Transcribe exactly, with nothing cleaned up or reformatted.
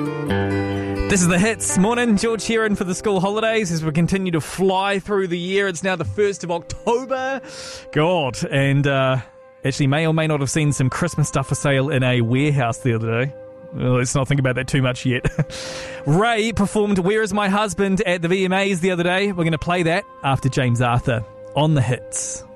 This is The Hits. Morning, George here in for the school holidays as we continue to fly through the year. It's now the first of October. God, and uh, actually may or may not have seen some Christmas stuff for sale in a warehouse the other day. Well, let's not think about that too much yet. Ray performed Where Is My Husband at the V M As the other day. We're going to play that after James Arthur on The Hits.